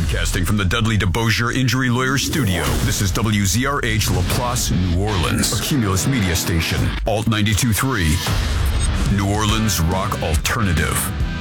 Broadcasting from the Dudley DeBosier Injury Lawyer Studio, this is WZRH Laplace, New Orleans, a Cumulus media station, Alt 92.3, New Orleans Rock Alternative.